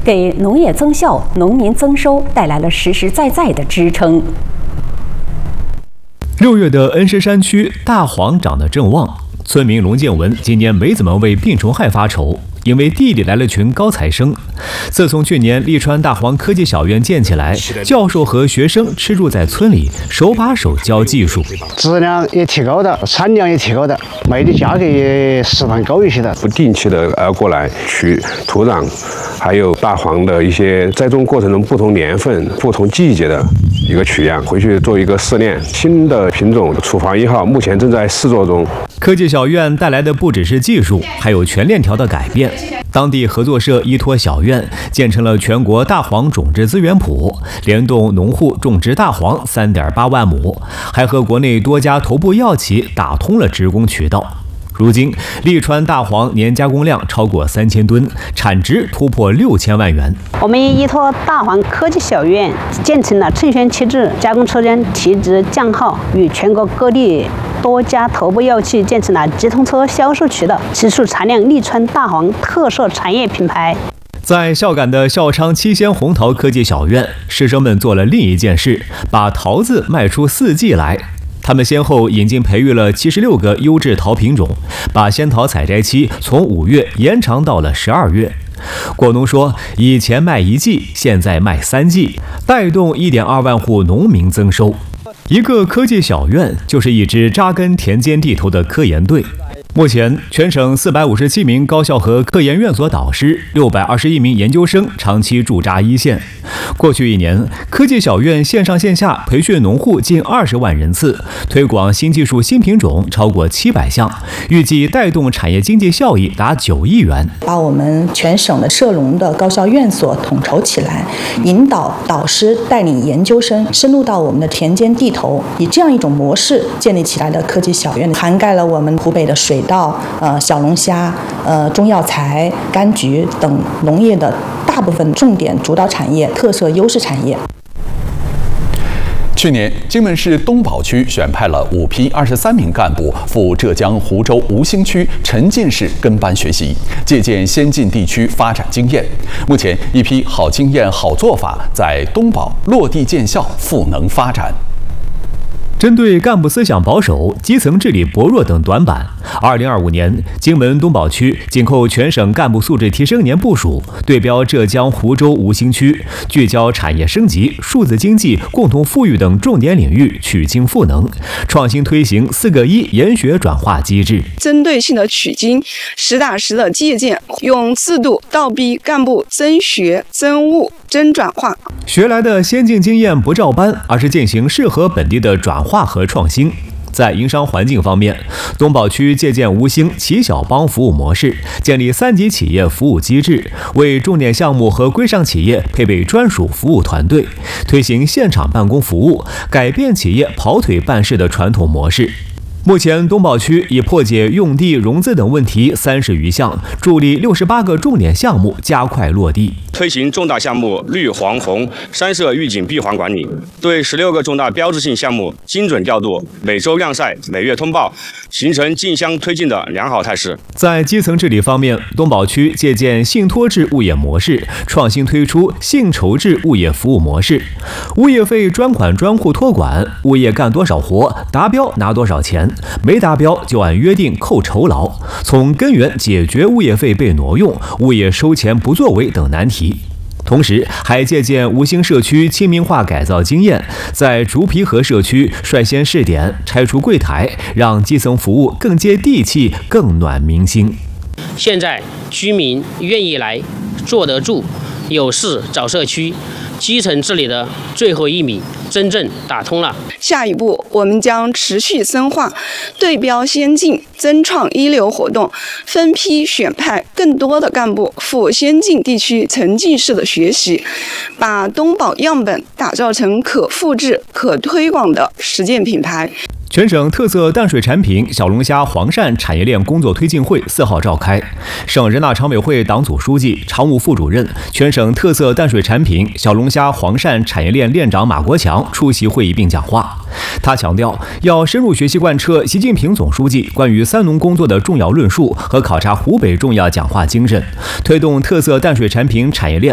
给农业增效、农民增收带来了实实在在的支撑。 6月的恩施山区大黄长得正旺，村民龙建文今年没怎么为病虫害发愁。因为地里来了群高材生。自从去年利川大黄科技小院建起来，教授和学生吃住在村里，手把手教技术， 质量也提高的，产量也提高的，卖的价格也适当高一些的。 不定期的过来取土壤，还有大黄的一些栽种过程中不同年份、不同季节的一个取样，回去做一个试炼。新的品种处罚1号目前正在试作中。 科技小院带来的不只是技术，还有全链条的改变。当地合作社依托小院建成了全国大黄种质资源铺，联动农户种植大黄3.8万亩，还和国内多家头部药企打通了职工渠道。如今，利川大黄年加工量超过3000吨，产值突破6000万元。 我们依托大黄科技小院建成了称选thiết置加工车间提质降耗，与全国各地多家头部药企建成了直通车销售渠道，持续产量利川大黄特色产业品牌。 在孝感的孝昌七仙红桃科技小院，师生们做了另一件事，把桃子卖出4季来。他们先后引进培育了76个优质桃品种，把仙桃采摘期从5月延长到了12月。果农说，以前卖1季，现在卖3季，带动1.2万户农民增收。一个科技小院就是一支扎根田间地头的科研队。目前，全省457名高校和科研院所导师，621名研究生长期驻扎一线。过去1年，科技小院线上线下培训农户近20万人次，推广新技术新品种超过700项，预计带动产业经济效益达9亿元。 把我们全省的涉农的高校院所统筹起来，引导导师带领研究生深入到我们的田间地头，以这样一种模式建立起来的科技小院，涵盖了我们湖北的水稻、小龙虾、中药材、柑橘等农业的大部分重点主导产业、特色优势产业。 去年，荆门市东宝区选派了5批23名干部赴浙江湖州吴兴区沉浸式跟班学习，借鉴先进地区发展经验。目前，一批好经验、好做法在东宝落地见效，赋能发展。 针对干部思想保守、基层治理薄弱等短板，2025年荆门东宝区紧扣全省干部素质提升年部署，对标浙江湖州吴兴区，聚焦产业升级、数字经济、共同富裕等重点领域，取经赋能，创新推行4个1研学转化机制， 针对性的取经，实打实的借鉴，用制度倒逼干部增学、增悟、增转化。 学来的先进经验不照搬，而是进行适合本地的转化和创新。在营商环境方面，东宝区借鉴吴兴企小帮服务模式，建立3级企业服务机制，为重点项目和规上企业配备专属服务团队，推行现场办公服务，改变企业跑腿办事的传统模式。目前，东宝区已破解用地、融资等问题30余项，助力68个重点项目加快落地。 推行重大项目绿黄红3摄预警闭环管理，对16个重大标志性项目精准调度，每周晾晒，每月通报，形成竞相推进的良好态势。 在基层治理方面，东宝区借鉴信托制物业模式，创新推出信筹制物业服务模式，物业费专款专户托管，物业干多少活，达标拿多少钱。没达标就按约定扣酬劳，从根源解决物业费被挪用、物业收钱不作为等难题。同时，还借鉴吴兴社区亲民化改造经验，在竹皮河社区率先试点拆除柜台，让基层服务更接地气、更暖民心。 现在居民愿意来，坐得住，有事找社区，基层治理的最后1米真正打通了。 下一步，我们将持续深化对标先进、增创一流活动，分批选派更多的干部赴先进地区沉浸式的学习，把东宝样本打造成可复制、可推广的实践品牌。 全省特色淡水产品小龙虾黄鳝产业链工作推进会4号召开，省人大常委会党组书记、常务副主任、全省特色淡水产品小龙虾黄鳝产业链链长马国强出席会议并讲话。他强调，要深入学习贯彻习近平总书记关于3农工作的重要论述和考察湖北重要讲话精神，推动特色淡水产品产业链